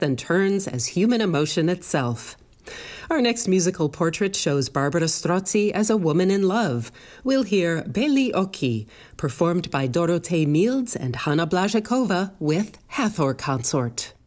then turns as human emotion itself. Our next musical portrait shows Barbara Strozzi as a woman in love. We'll hear Belli Occhi, performed by Dorotei Mills and Hanna Blazhakova with Hathor Consort.